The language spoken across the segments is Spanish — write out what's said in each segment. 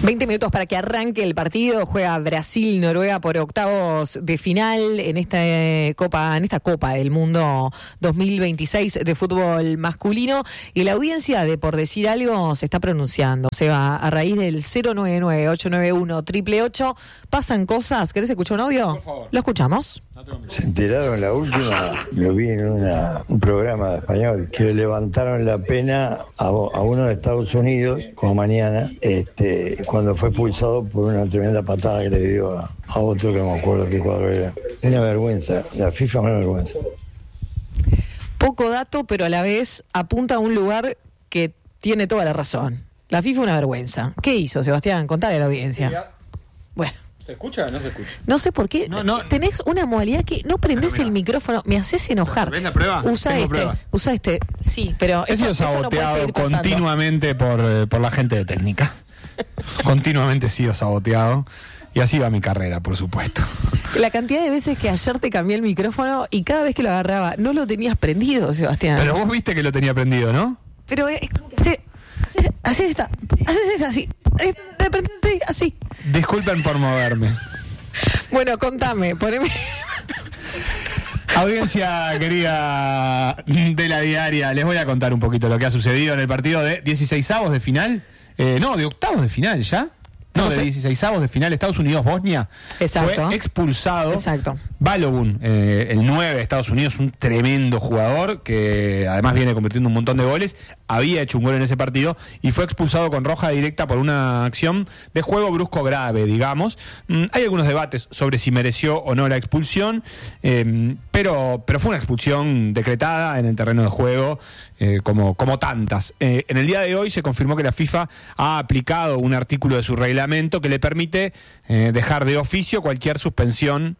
20 minutos para que arranque el partido. Juega Brasil-Noruega por octavos de final en esta Copa del Mundo 2026 de fútbol masculino. Y la audiencia de Por Decir Algo se está pronunciando. Se va a raíz del 099-891-888. Pasan cosas. ¿Querés escuchar un audio? Por favor. Lo escuchamos. Se enteraron la última, lo vi en un programa de español, que le levantaron la pena a uno de Estados Unidos, como mañana, cuando fue expulsado por una tremenda patada que le dio a otro que no me acuerdo qué cuadro era. Una vergüenza, la FIFA es una vergüenza. Poco dato, pero a la vez apunta a un lugar que tiene toda la razón. La FIFA es una vergüenza. ¿Qué hizo, Sebastián? Contale a la audiencia. Bueno. ¿Se escucha o no se escucha? No sé por qué. No, tenés una modalidad que no prendés el micrófono. Me haces enojar. ¿Ves la prueba? Usa este. Sí, pero he sido saboteado continuamente por la gente de técnica. Continuamente he sido saboteado. Y así va mi carrera, por supuesto. La cantidad de veces que ayer te cambié el micrófono y cada vez que lo agarraba no lo tenías prendido, Sebastián. Pero vos viste que lo tenía prendido, ¿no? Pero así está. Así. Así. Disculpen por moverme. Bueno, contame, poneme. Audiencia querida de la diaria, les voy a contar un poquito lo que ha sucedido en el partido de 16avos de final. De octavos de final ya. No, de 16avos de final, Estados Unidos-Bosnia. Exacto. Fue expulsado. Exacto. Balogun, el 9 de Estados Unidos, un tremendo jugador que además viene convirtiendo un montón de goles. Había hecho un gol en ese partido y fue expulsado con roja directa por una acción de juego brusco grave, digamos. Hay algunos debates sobre si mereció o no la expulsión, pero fue una expulsión decretada en el terreno de juego, como tantas. En el día de hoy se confirmó que la FIFA ha aplicado un artículo de su reglamento que le permite dejar de oficio cualquier suspensión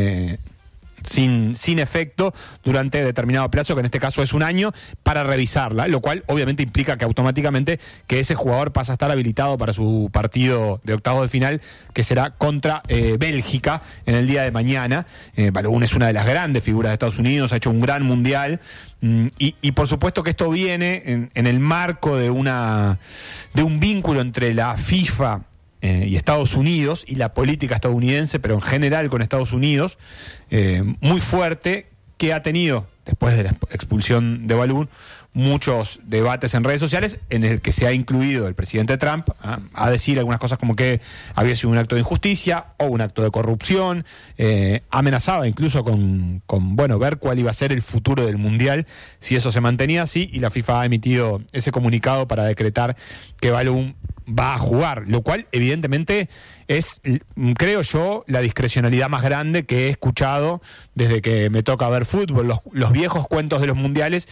sin efecto durante determinado plazo, que en este caso es un año, para revisarla, lo cual obviamente implica que automáticamente que ese jugador pasa a estar habilitado para su partido de octavos de final, que será contra Bélgica en el día de mañana. Balogun es una de las grandes figuras de Estados Unidos, ha hecho un gran mundial, y por supuesto que esto viene en el marco de un vínculo entre la FIFA y Estados Unidos y la política estadounidense, pero en general con Estados Unidos, muy fuerte, que ha tenido, después de la expulsión de Balogun, muchos debates en redes sociales, en el que se ha incluido el presidente Trump a decir algunas cosas como que había sido un acto de injusticia o un acto de corrupción. Amenazaba incluso con ver cuál iba a ser el futuro del Mundial si eso se mantenía así, y la FIFA ha emitido ese comunicado para decretar que Balogun va a jugar, lo cual evidentemente es, creo yo, la discrecionalidad más grande que he escuchado desde que me toca ver fútbol. Los viejos cuentos de los mundiales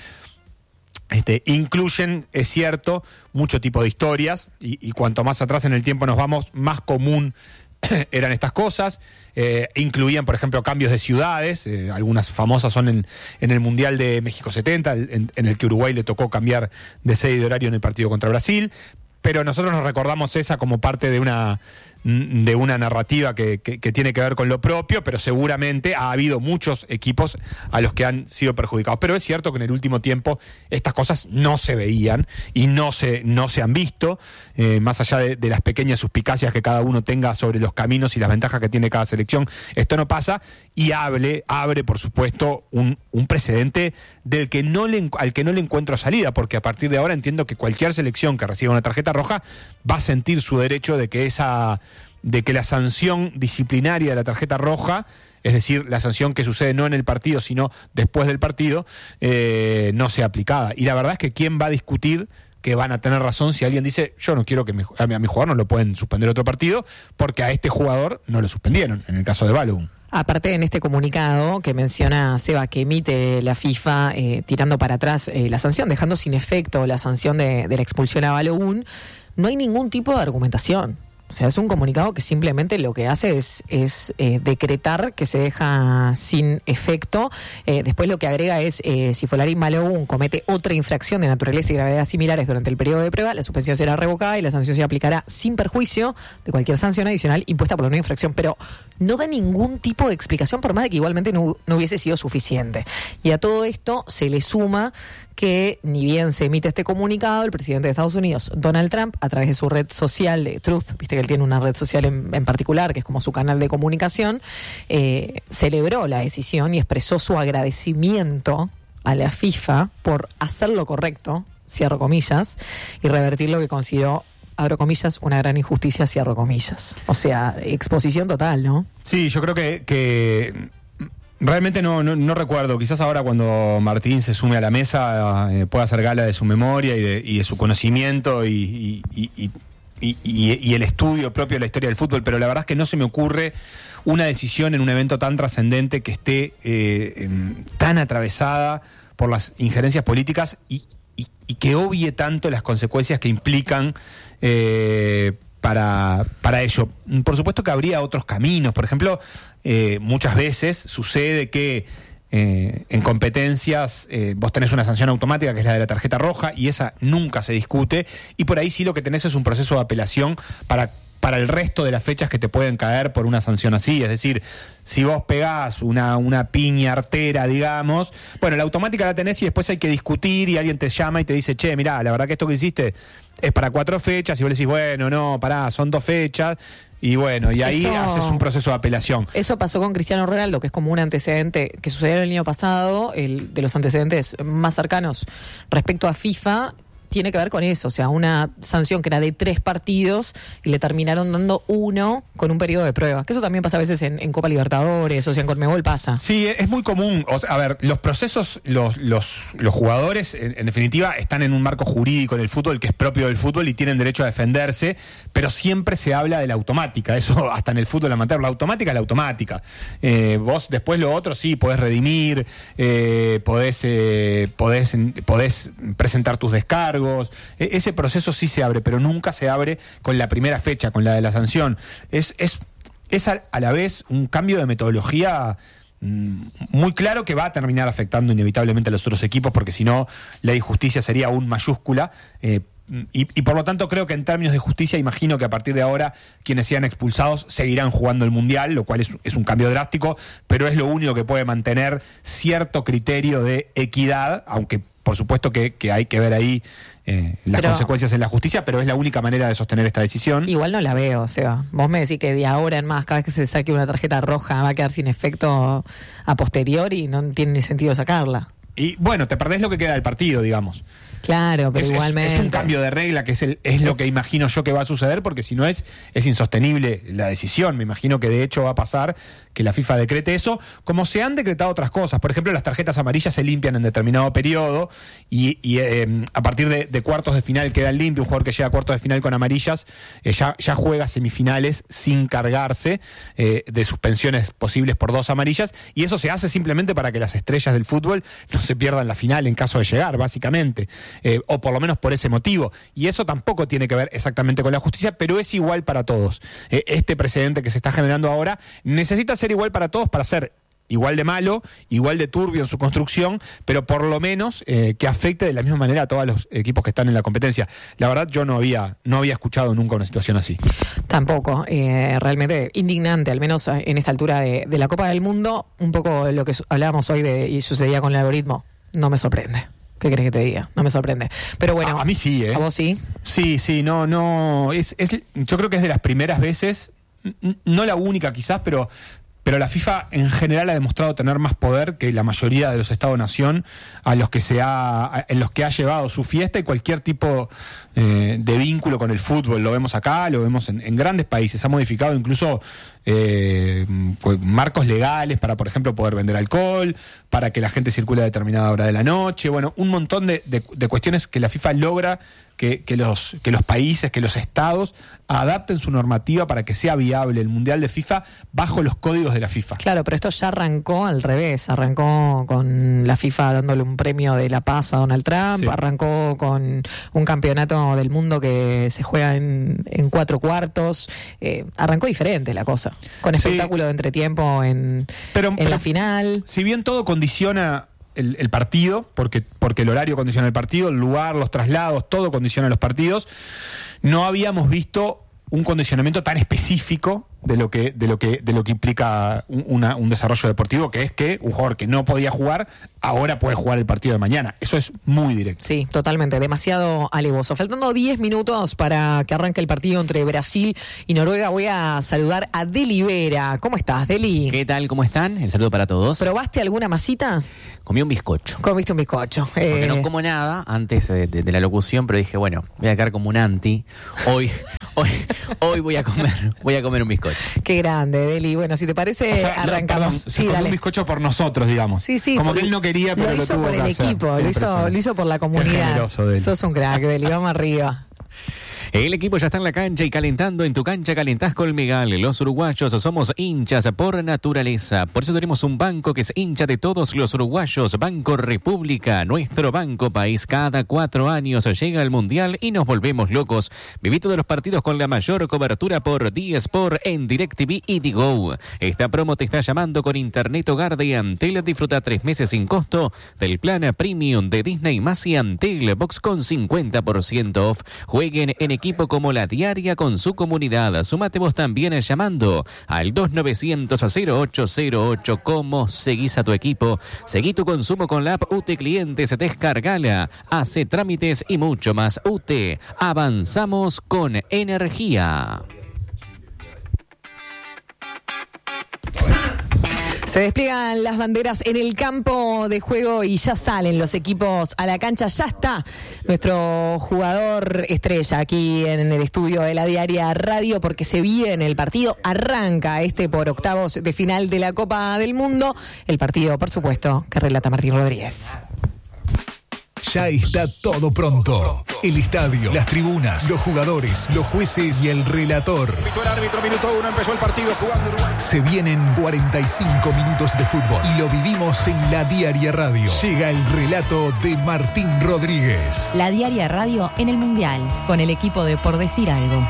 incluyen, es cierto, mucho tipo de historias, y cuanto más atrás en el tiempo nos vamos, más común eran estas cosas. Incluían, por ejemplo, cambios de ciudades. Algunas famosas son en el Mundial de México 70, en el que Uruguay le tocó cambiar de sede de horario en el partido contra Brasil. Pero nosotros nos recordamos esa como parte de una narrativa que tiene que ver con lo propio, pero seguramente ha habido muchos equipos a los que han sido perjudicados. Pero es cierto que en el último tiempo estas cosas no se veían y no se han visto, más allá de las pequeñas suspicacias que cada uno tenga sobre los caminos y las ventajas que tiene cada selección. Esto no pasa, y abre por supuesto un precedente al que no le encuentro salida, porque a partir de ahora entiendo que cualquier selección que reciba una tarjeta roja va a sentir su derecho de que la sanción disciplinaria de la tarjeta roja, es decir, la sanción que sucede no en el partido sino después del partido, no sea aplicada. Y la verdad es que ¿quién va a discutir que van a tener razón si alguien dice yo no quiero que a mi jugador no lo pueden suspender otro partido porque a este jugador no lo suspendieron, en el caso de Balogun? Aparte, en este comunicado que menciona Seba, que emite la FIFA tirando para atrás la sanción, dejando sin efecto la sanción de la expulsión a Balogun, no hay ningún tipo de argumentación. O sea, es un comunicado que simplemente lo que hace es decretar que se deja sin efecto. Después lo que agrega es, si Folarin Balogun comete otra infracción de naturaleza y gravedad similares durante el periodo de prueba, la suspensión será revocada y la sanción se aplicará sin perjuicio de cualquier sanción adicional impuesta por la nueva infracción. Pero no da ningún tipo de explicación, por más de que igualmente no hubiese sido suficiente. Y a todo esto se le suma que ni bien se emite este comunicado, el presidente de Estados Unidos, Donald Trump, a través de su red social de Truth, viste que él tiene una red social en particular, que es como su canal de comunicación, celebró la decisión y expresó su agradecimiento a la FIFA por hacer lo correcto, cierro comillas, y revertir lo que consideró, abro comillas, una gran injusticia, cierro comillas. O sea, exposición total, ¿no? Sí, yo creo que realmente no recuerdo. Quizás ahora cuando Martín se sume a la mesa pueda hacer gala de su memoria y de su conocimiento y el estudio propio de la historia del fútbol, pero la verdad es que no se me ocurre una decisión en un evento tan trascendente que esté tan atravesada por las injerencias políticas y que obvie tanto las consecuencias que implican para ello. Por supuesto que habría otros caminos. Por ejemplo, muchas veces sucede que en competencias vos tenés una sanción automática que es la de la tarjeta roja y esa nunca se discute, y por ahí sí lo que tenés es un proceso de apelación para el resto de las fechas que te pueden caer por una sanción así. Es decir, si vos pegás una piña artera, digamos, bueno, la automática la tenés y después hay que discutir y alguien te llama y te dice, che, mirá, la verdad que esto que hiciste es para 4 fechas, y vos le decís, bueno, no, pará, son 2 fechas, y bueno, y ahí haces un proceso de apelación. Eso pasó con Cristiano Ronaldo, que es como un antecedente que sucedió el año pasado, de los antecedentes más cercanos respecto a FIFA. Tiene que ver con eso, o sea, una sanción que era de 3 partidos y le terminaron dando 1 con un periodo de prueba. Que eso también pasa a veces en Copa Libertadores, o sea, en Conmebol pasa. Sí, es muy común. O sea, a ver, los procesos, los jugadores, en definitiva, están en un marco jurídico en el fútbol que es propio del fútbol y tienen derecho a defenderse, pero siempre se habla de la automática. Eso hasta en el fútbol amateur. La automática es la automática. Vos después lo otro sí, podés redimir, podés presentar tus descargos. Ese proceso sí se abre, pero nunca se abre con la primera fecha, con la de la sanción. Es a la vez un cambio de metodología muy claro que va a terminar afectando inevitablemente a los otros equipos, porque si no la injusticia sería aún mayúscula. Y por lo tanto creo que en términos de justicia imagino que a partir de ahora quienes sean expulsados seguirán jugando el Mundial, lo cual es un cambio drástico, pero es lo único que puede mantener cierto criterio de equidad, aunque por supuesto que hay que ver ahí las consecuencias en la justicia, pero es la única manera de sostener esta decisión. Igual no la veo, Seba. Vos me decís que de ahora en más, cada vez que se saque una tarjeta roja va a quedar sin efecto a posteriori y no tiene ni sentido sacarla. Y bueno, te perdés lo que queda del partido, digamos. Claro, pero igualmente. Es un cambio de regla que es lo que imagino yo que va a suceder, porque si no es insostenible la decisión. Me imagino que de hecho va a pasar que la FIFA decrete eso, como se han decretado otras cosas. Por ejemplo, las tarjetas amarillas se limpian en determinado periodo y a partir de cuartos de final quedan limpios. Un jugador que llega a cuartos de final con amarillas ya juega semifinales sin cargarse de suspensiones posibles por 2 amarillas, y eso se hace simplemente para que las estrellas del fútbol no se pierdan la final en caso de llegar, básicamente. O por lo menos por ese motivo. Y eso tampoco tiene que ver exactamente con la justicia, pero es igual para todos. Este precedente que se está generando ahora necesita ser igual para todos para ser igual de malo, igual de turbio en su construcción, pero por lo menos que afecte de la misma manera a todos los equipos que están en la competencia. La verdad, yo no había escuchado nunca una situación así. Tampoco, realmente indignante, al menos en esta altura de la Copa del Mundo. Un poco lo que hablábamos hoy y sucedía con el algoritmo, no me sorprende. ¿Qué querés que te diga? No me sorprende. Pero bueno. A mí sí, ¿eh? ¿A vos sí? Sí, no. Yo creo que es de las primeras veces, no la única quizás, pero la FIFA en general ha demostrado tener más poder que la mayoría de los Estados-nación en los que ha llevado su fiesta y cualquier tipo de vínculo con el fútbol. Lo vemos acá, lo vemos en grandes países. Ha modificado incluso marcos legales para, por ejemplo, poder vender alcohol, para que la gente circule a determinada hora de la noche. Bueno, un montón de cuestiones que la FIFA logra que los países, que los estados adapten su normativa para que sea viable el Mundial de FIFA bajo los códigos de la FIFA. Claro, pero esto ya arrancó al revés. Arrancó con la FIFA dándole un premio de la paz a Donald Trump, sí. Arrancó con un campeonato del mundo que se juega en 4 cuartos. Arrancó diferente la cosa, con espectáculo de entretiempo en la final. Si bien todo condiciona el partido, porque el horario condiciona el partido, el lugar, los traslados, todo condiciona los partidos, no habíamos visto un condicionamiento tan específico de lo que implica un desarrollo deportivo, que es que un jugador que no podía jugar ahora puede jugar el partido de mañana. Eso es muy directo. Sí, totalmente, demasiado alevoso. Faltando 10 minutos para que arranque el partido entre Brasil y Noruega, voy a saludar a Deli Vera. ¿Cómo estás, Deli? ¿Qué tal? ¿Cómo están? El saludo para todos. ¿Probaste alguna masita? Comí un bizcocho. Comiste un bizcocho. Porque no como nada antes de la locución, pero dije, bueno, voy a quedar como un anti. Hoy voy a comer un bizcocho. Qué grande, Deli. Bueno, si te parece, O sea, arrancamos. Se comió un bizcocho por nosotros, digamos. Sí. Como que él no quería, pero lo hizo tuvo por que el hacer. equipo, lo hizo por la comunidad. Qué generoso, Deli. Sos un crack, Deli, vamos arriba. El equipo ya está en la cancha y calentando. En tu cancha calentás con Megal. Los uruguayos somos hinchas por naturaleza. Por eso tenemos un banco que es hincha de todos los uruguayos. Banco República, nuestro banco país. Cada 4 años llega el Mundial y nos volvemos locos. Viví todos los partidos con la mayor cobertura por D-Sport en DirecTV y Digo. Esta promo te está llamando con Internet Hogar de Antel. Disfruta 3 meses sin costo del plan Premium de Disney más y Antel Box con 50% off. Jueguen en equipo como La Diaria con su comunidad. Sumate vos también llamando al 2900-0808. ¿Cómo seguís a tu equipo? Seguí tu consumo con la app UTE Clientes. Descargala, hace trámites y mucho más. UTE, avanzamos con energía. Se despliegan las banderas en el campo de juego y ya salen los equipos a la cancha. Ya está nuestro jugador estrella aquí en el estudio de La Diaria Radio, porque se viene el partido. Arranca por octavos de final de la Copa del Mundo. El partido, por supuesto, que relata Martín Rodríguez. Ya está todo pronto. El estadio, las tribunas, los jugadores, los jueces y el relator. El árbitro, minuto 1, empezó el partido jugando Uruguay. Se vienen 45 minutos de fútbol y lo vivimos en La Diaria Radio. Llega el relato de Martín Rodríguez. La Diaria Radio en el Mundial, con el equipo de Por Decir Algo.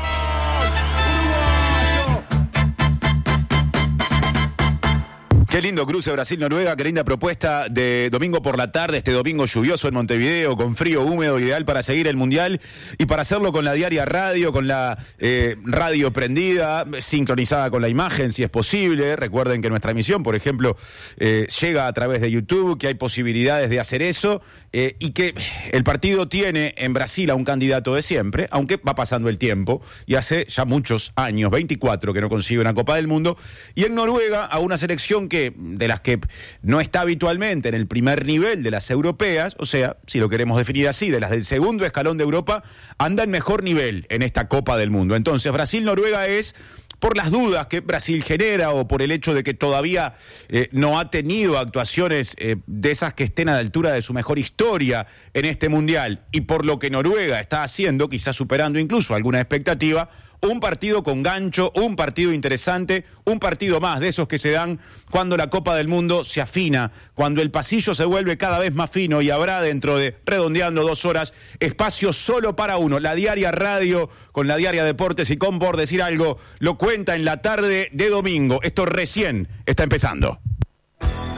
Qué lindo cruce Brasil-Noruega, qué linda propuesta de domingo por la tarde, este domingo lluvioso en Montevideo, con frío húmedo, ideal para seguir el Mundial y para hacerlo con La Diaria Radio, con la radio prendida, sincronizada con la imagen si es posible. Recuerden que nuestra emisión, por ejemplo, llega a través de YouTube, que hay posibilidades de hacer eso y que el partido tiene en Brasil a un candidato de siempre, aunque va pasando el tiempo y hace ya muchos años, 24, que no consigue una Copa del Mundo, y en Noruega a una selección de las que no está habitualmente en el primer nivel de las europeas, o sea, si lo queremos definir así, de las del segundo escalón de Europa, anda en mejor nivel en esta Copa del Mundo. Entonces, Brasil-Noruega es por las dudas que Brasil genera o por el hecho de que todavía no ha tenido actuaciones de esas que estén a la altura de su mejor historia en este Mundial, y por lo que Noruega está haciendo, quizás superando incluso alguna expectativa, un partido con gancho, un partido interesante, un partido más de esos que se dan cuando la Copa del Mundo se afina, cuando el pasillo se vuelve cada vez más fino y habrá dentro de, redondeando 2 horas, espacio solo para uno. La Diaria Radio con La Diaria Deportes y con Por Decir Algo lo cuenta en la tarde de domingo. Esto recién está empezando.